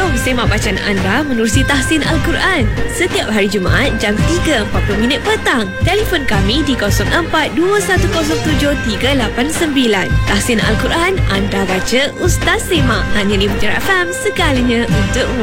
Jom semak bacaan anda menerusi tahsin Al-Quran setiap hari Jumaat jam 3.40 petang. Telefon kami di 0421073889. Tahsin Al-Quran, anda baca, Ustaz semak. Hanya di Mujarab FM, sekalinya untukmu.